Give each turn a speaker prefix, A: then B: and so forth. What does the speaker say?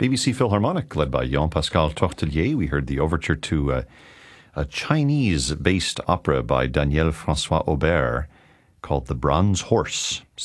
A: BBC Philharmonic, led by Jean-Pascal Tortelier. We heard the overture to a Chinese-based opera by Daniel Francois Aubert called The Bronze Horse,